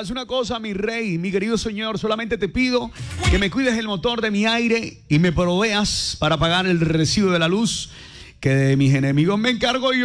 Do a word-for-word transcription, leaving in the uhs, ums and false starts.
haz una cosa, mi rey, mi querido señor. Solamente te pido que me cuides el motor de mi aire y me proveas para pagar el recibo de la luz, que de mis enemigos me encargo yo.